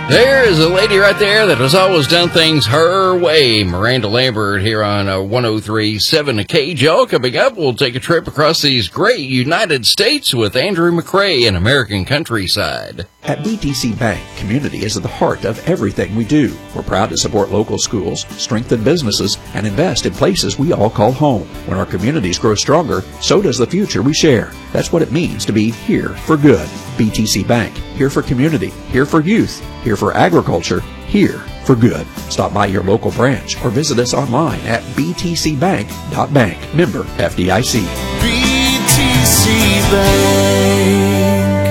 There is a lady right there that has always done things her way. Miranda Lambert here on 103.7 KJO. Coming up, we'll take a trip across these great United States with Andrew McCrae in American Countryside. At BTC Bank, community is at the heart of everything we do. We're proud to support local schools, strengthen businesses, and invest in places we all call home. When our communities grow stronger, so does the future we share. That's what it means to be here for good. BTC Bank, here for community, here for youth, here for agriculture, here for good. Stop by your local branch or visit us online at btcbank.bank. Member FDIC. BTC Bank.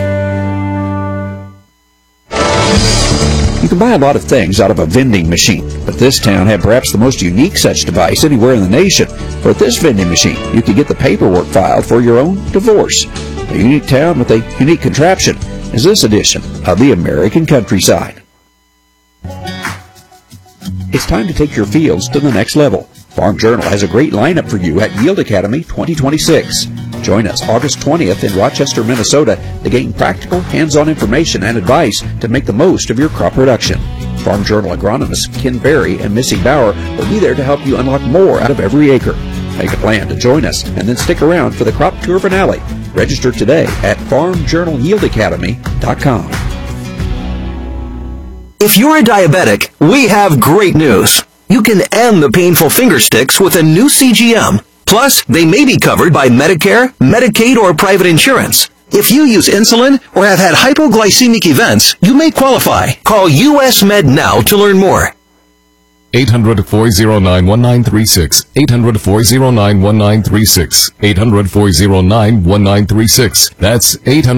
You can buy a lot of things out of a vending machine, but this town had perhaps the most unique such device anywhere in the nation. For at this vending machine, you could get the paperwork filed for your own divorce. A unique town with a unique contraption is this edition of the American Countryside. It's time to take your fields to the next level. Farm Journal has a great lineup for you at Yield Academy 2026. Join us August 20th in Rochester, Minnesota to gain practical, hands-on information and advice to make the most of your crop production. Farm Journal agronomists Ken Berry and Missy Bauer will be there to help you unlock more out of every acre. Make a plan to join us and then stick around for the crop tour finale. Register today at farmjournalyieldacademy.com. If you're a diabetic, we have great news. You can end the painful finger sticks with a new CGM. Plus, they may be covered by Medicare, Medicaid, or private insurance. If you use insulin or have had hypoglycemic events, you may qualify. Call US Med now to learn more. 800-409-1936. 800-409-1936. 800-409-1936. That's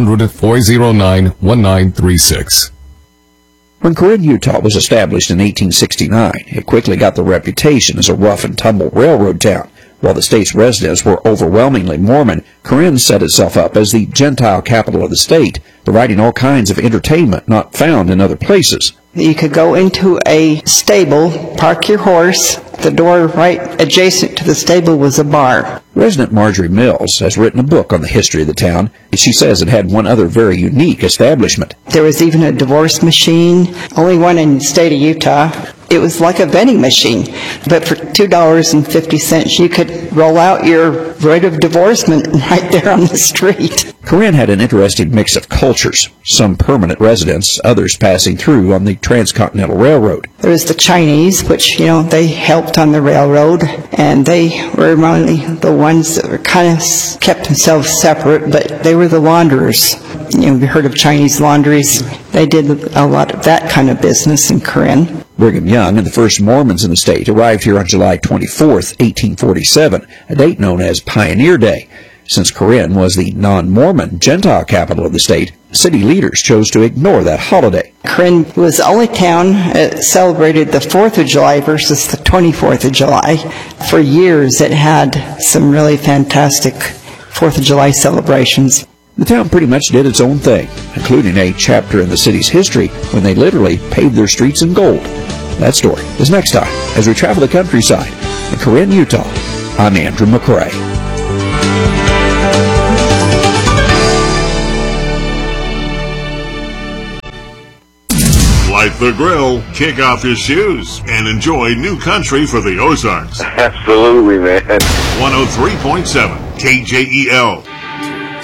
800-409-1936. When Corinne, Utah was established in 1869, it quickly got the reputation as a rough-and-tumble railroad town. While the state's residents were overwhelmingly Mormon, Corinne set itself up as the Gentile capital of the state, providing all kinds of entertainment not found in other places. You could go into a stable, park your horse. The door right adjacent to the stable was a bar. Resident Marjorie Mills has written a book on the history of the town. She says it had one other very unique establishment. There was even a divorce machine, only one in the state of Utah. It was like a vending machine, but for $2.50 you could roll out your writ of divorcement right there on the street. Corinne had an interesting mix of cultures, some permanent residents, others passing through on the Transcontinental Railroad. There was the Chinese, which, they helped on the railroad, and they were really the ones that were kind of kept themselves separate, but they were the launderers. You've heard of Chinese laundries. They did a lot of that kind of business in Corinne. Brigham Young and the first Mormons in the state arrived here on July 24th, 1847, a date known as Pioneer Day. Since Corinne was the non-Mormon Gentile capital of the state, city leaders chose to ignore that holiday. Corinne was the only town that celebrated the 4th of July versus the 24th of July. For years it had some really fantastic 4th of July celebrations. The town pretty much did its own thing, including a chapter in the city's history when they literally paved their streets in gold. That story is next time as we travel the countryside. In Corinne, Utah, I'm Andrew McCrae. Light the grill, kick off your shoes, and enjoy new country for the Ozarks. Absolutely, man. 103.7 KJEL.